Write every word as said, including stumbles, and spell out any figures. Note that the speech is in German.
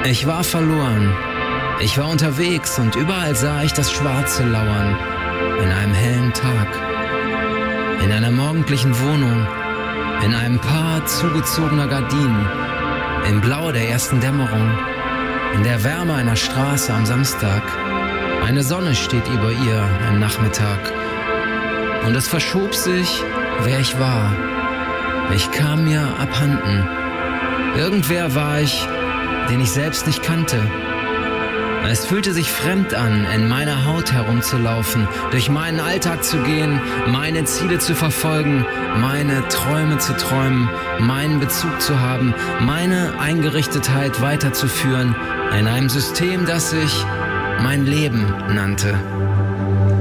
Ich war verloren. Ich war unterwegs und überall sah ich das Schwarze lauern. In einem hellen Tag. In einer morgendlichen Wohnung. In einem Paar zugezogener Gardinen. Im Blau der ersten Dämmerung. In der Wärme einer Straße am Samstag. Eine Sonne steht über ihr im Nachmittag. Und es verschob sich, wer ich war. Ich kam mir abhanden. Irgendwer war ich, den ich selbst nicht kannte. Es fühlte sich fremd an, in meiner Haut herumzulaufen, durch meinen Alltag zu gehen, meine Ziele zu verfolgen, meine Träume zu träumen, meinen Bezug zu haben, meine Eingerichtetheit weiterzuführen, in einem System, das sich mein Leben nannte.